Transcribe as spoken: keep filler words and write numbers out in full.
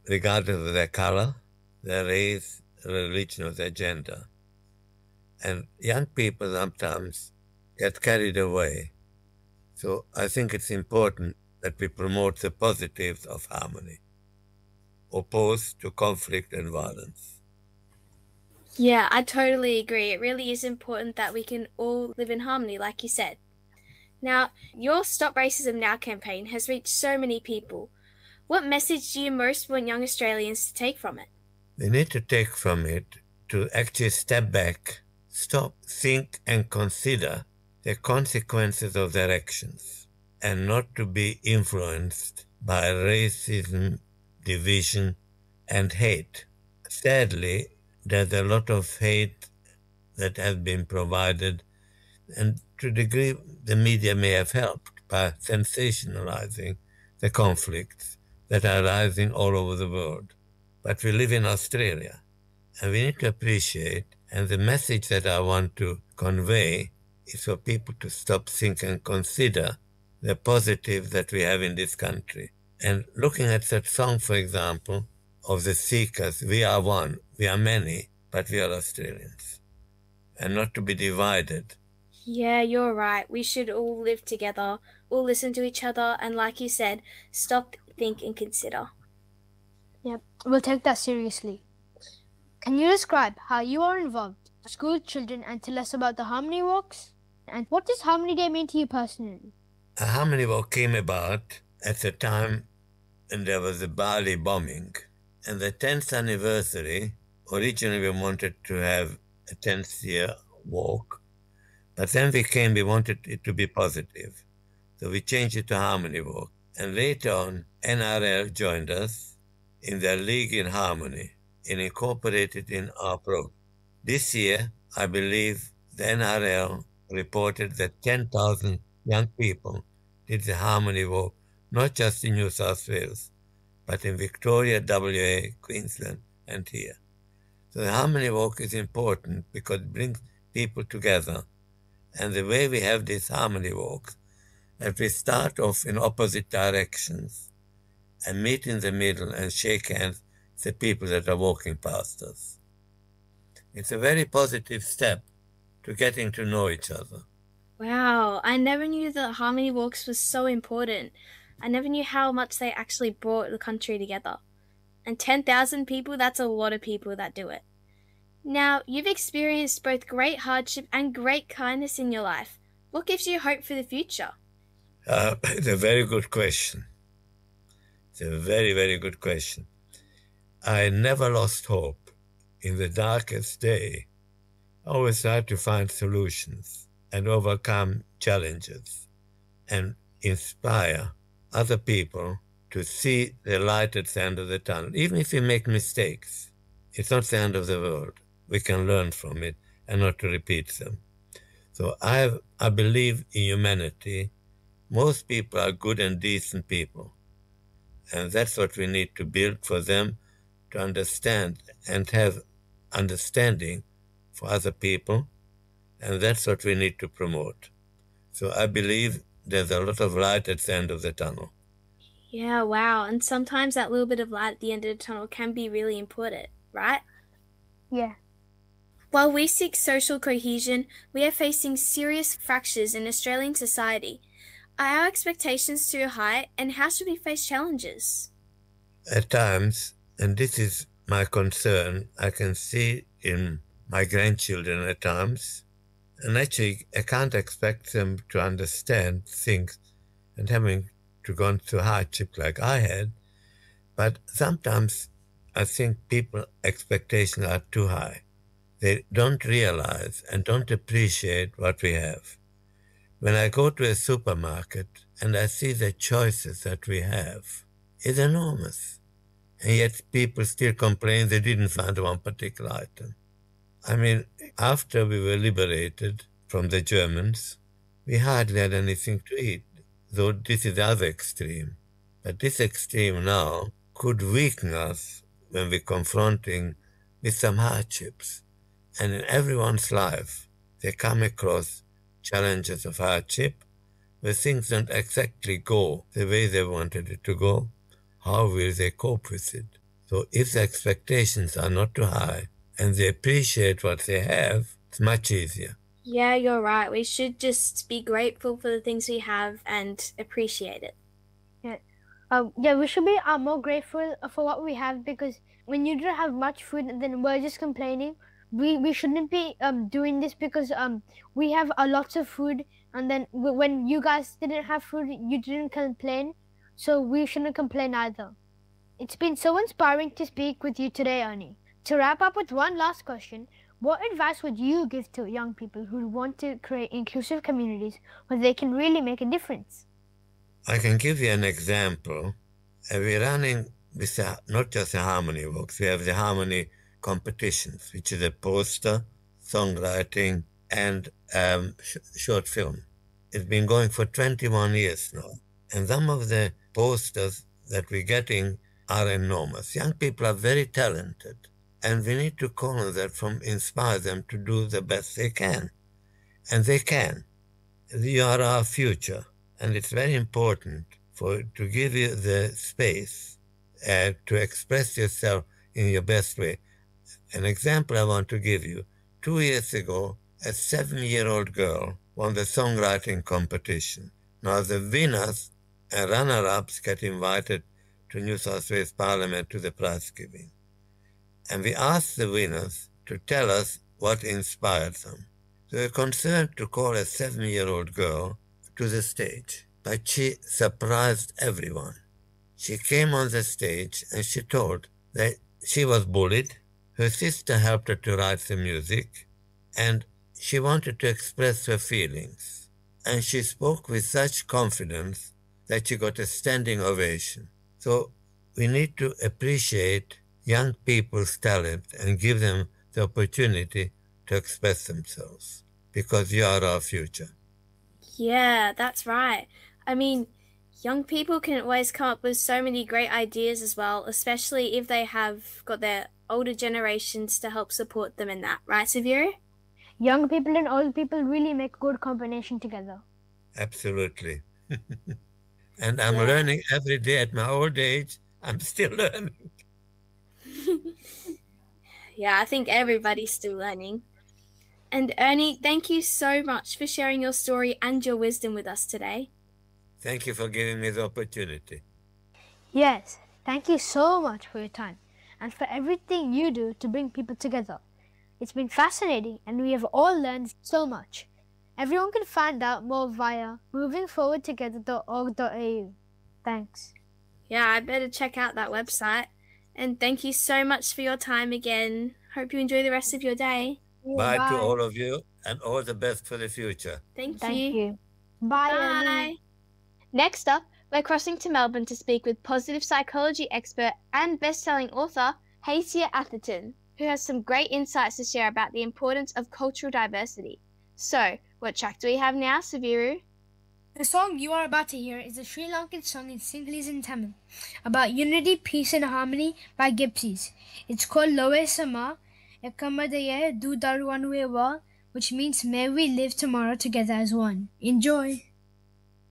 regardless of their color, their race, religion, or their gender. And young people sometimes get carried away. So I think it's important that we promote the positives of harmony, opposed to conflict and violence. Yeah, I totally agree. It really is important that we can all live in harmony, like you said. Now, your Stop Racism Now campaign has reached so many people. What message do you most want young Australians to take from it? We need to take from it to actually step back, stop, think, and consider the consequences of their actions, and not to be influenced by racism, division, and hate. Sadly, there's a lot of hate that has been provided, and to a degree the media may have helped by sensationalizing the conflicts that are rising all over the world. But we live in Australia, and we need to appreciate, and the message that I want to convey is for people to stop, think, and consider the positives that we have in this country. And looking at that song, for example, of the Seekers, we are one, we are many, but we are Australians, and not to be divided. Yeah, you're right. We should all live together, all listen to each other, and like you said, stop, think, and consider. Yep, we'll take that seriously. Can you describe how you are involved with school children and tell us about the Harmony Walks? And what does Harmony Day mean to you personally? A Harmony Walk came about at the time when there was the Bali bombing. And the tenth anniversary, originally we wanted to have a tenth year walk, but then we came, we wanted it to be positive. So we changed it to Harmony Walk. And later on, N R L joined us in their League in Harmony and incorporated in our program. This year, I believe the N R L reported that ten thousand young people did the Harmony Walk, not just in New South Wales, but in Victoria, W A, Queensland, and here. So the Harmony Walk is important because it brings people together. And the way we have these Harmony Walks, that we start off in opposite directions and meet in the middle and shake hands with the people that are walking past us. It's a very positive step to getting to know each other. Wow, I never knew that Harmony Walks was so important. I never knew how much they actually brought the country together. And ten thousand people, that's a lot of people that do it. Now, you've experienced both great hardship and great kindness in your life. What gives you hope for the future? Uh, it's a very good question. It's a very, very good question. I never lost hope. In the darkest day, I always tried to find solutions and overcome challenges and inspire other people to see the light at the end of the tunnel. Even if we make mistakes, it's not the end of the world. We can learn from it and not to repeat them. So I, I believe in humanity. Most people are good and decent people. And that's what we need to build for them to understand and have understanding for other people. And that's what we need to promote. So I believe there's a lot of light at the end of the tunnel. Yeah, wow. And sometimes that little bit of light at the end of the tunnel can be really important, right? Yeah. While we seek social cohesion, we are facing serious fractures in Australian society. Are our expectations too high, and how should we face challenges? At times, and this is my concern, I can see in my grandchildren at times, and actually I can't expect them to understand things and having to go through hardship like I had, but sometimes I think people's expectations are too high. They don't realize and don't appreciate what we have. When I go to a supermarket and I see the choices that we have, it's enormous. And yet people still complain they didn't find one particular item. I mean, after we were liberated from the Germans, we hardly had anything to eat, though this is the other extreme. But this extreme now could weaken us when we're confronting with some hardships. And in everyone's life, they come across challenges of hardship where things don't exactly go the way they wanted it to go. How will they cope with it? So if the expectations are not too high and they appreciate what they have, it's much easier. Yeah, you're right. We should just be grateful for the things we have and appreciate it. Yeah, uh, yeah, we should be uh, more grateful for what we have, because when you don't have much food, then we're just complaining. We we shouldn't be um doing this, because um we have a lot of food, and then w- when you guys didn't have food, you didn't complain. So we shouldn't complain either. It's been so inspiring to speak with you today, Ernie. To wrap up with one last question, what advice would you give to young people who want to create inclusive communities where they can really make a difference? I can give you an example. Uh, We're running this, uh, not just the Harmony Walks, we have the Harmony competitions, which is a poster, songwriting, and um, sh- short film. It's been going for twenty-one years now. And some of the posters that we're getting are enormous. Young people are very talented, and we need to corner that from inspire them to do the best they can. And they can. You are our future, and it's very important for to give you the space uh, to express yourself in your best way. An example I want to give you. Two years ago, a seven-year-old girl won the songwriting competition. Now the winners and runner-ups get invited to New South Wales Parliament to the prize giving. And we asked the winners to tell us what inspired them. They were concerned to call a seven-year-old girl to the stage, but she surprised everyone. She came on the stage and she told that she was bullied. Her sister helped her to write the music, and she wanted to express her feelings. And she spoke with such confidence that she got a standing ovation. So we need to appreciate young people's talent and give them the opportunity to express themselves, because you are our future. Yeah, that's right. I mean, young people can always come up with so many great ideas as well, especially if they have got their older generations to help support them in that. Right, Saviru? Young people and old people really make a good combination together. Absolutely. And I'm Yeah. learning every day at my old age. I'm still learning. Yeah, I think everybody's still learning. And Ernie, thank you so much for sharing your story and your wisdom with us today. Thank you for giving me the opportunity. Yes, thank you so much for your time and for everything you do to bring people together. It's been fascinating, and we have all learned so much. Everyone can find out more via moving forward together dot org dot a u. Thanks. Yeah, I better check out that website. And thank you so much for your time again. Hope you enjoy the rest of your day. Bye, to all of you, and all the best for the future. Thank, Thank you. you. Bye, Ernie. Bye. Next up, we're crossing to Melbourne to speak with positive psychology expert and best-selling author Hacia Atherton, who has some great insights to share about the importance of cultural diversity. So, what track do we have now, Saviru? The song you are about to hear is a Sri Lankan song in Sinhalese and Tamil about unity, peace and harmony by Gypsies. It's called Loe Sama Ekamadaya Du Daruanuewa, which means may we live tomorrow together as one. Enjoy!